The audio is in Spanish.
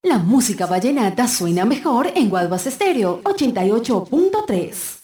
La música vallenata suena mejor en Guaduas Estéreo 88.3.